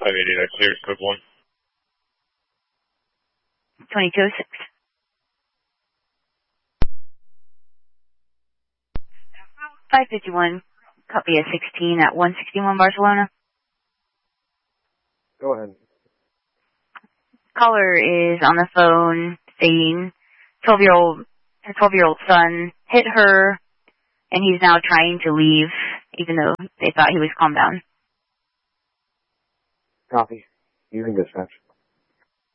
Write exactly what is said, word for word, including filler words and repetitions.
five eighty, that cleared, code one. twenty-two oh six. five fifty-one, copy a sixteen at one sixty-one Barcelona. Go ahead. Caller is on the phone saying twelve-year-old, her twelve-year-old son hit her, and he's now trying to leave, even though they thought he was calmed down. Copy. Using dispatch.